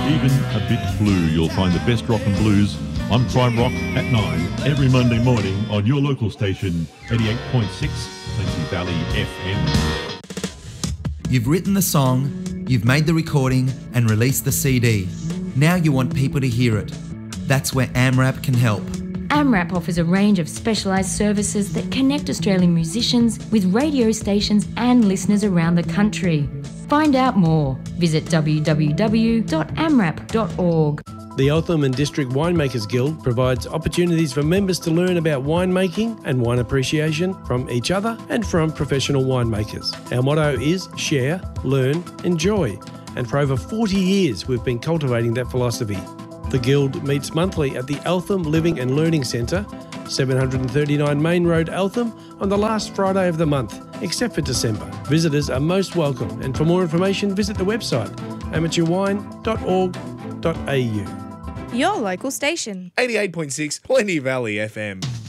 even a bit blue. You'll find the best rock and blues on Prime Rock at 9 every Monday morning on your local station, 88.6 Plenty Valley FM. You've written the song, you've made the recording and released the CD. Now you want people to hear it. That's where AMRAP can help. AMRAP offers a range of specialised services that connect Australian musicians with radio stations and listeners around the country. Find out more. Visit www.amrap.org. The Eltham and District Winemakers Guild provides opportunities for members to learn about winemaking and wine appreciation from each other and from professional winemakers. Our motto is share, learn, enjoy. And for over 40 years, we've been cultivating that philosophy. The Guild meets monthly at the Eltham Living and Learning Centre, 739 Main Road, Eltham, on the last Friday of the month, except for December. Visitors are most welcome, and for more information, visit the website amateurwine.org.au. Your local station. 88.6 Plenty Valley FM.